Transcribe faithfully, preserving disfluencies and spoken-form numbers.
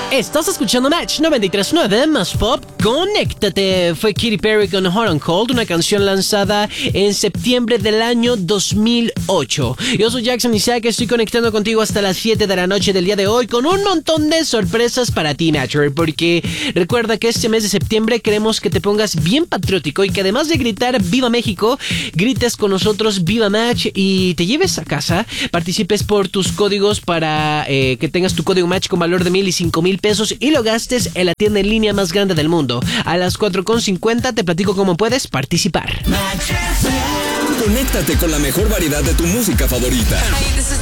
Estás escuchando Match noventa y tres punto nueve más pop. Conéctate. Fue Katy Perry con Hot and Cold, una canción lanzada en septiembre del año dos mil ocho. Yo soy Jackson Isaac, estoy conectando contigo hasta las siete de la noche del día de hoy con un montón de sorpresas para ti, Matcher, porque recuerda que este mes de septiembre queremos que te pongas bien patriótico y que además de gritar Viva México, grites con nosotros Viva Match y te lleves a casa, participes por tus códigos para eh, que tengas tu código Match con valor de mil y cinco mil pesos y lo gastes en la tienda en línea más grande del mundo. A las cuatro con cincuenta te platico cómo puedes participar. Conéctate con la mejor variedad de tu música favorita.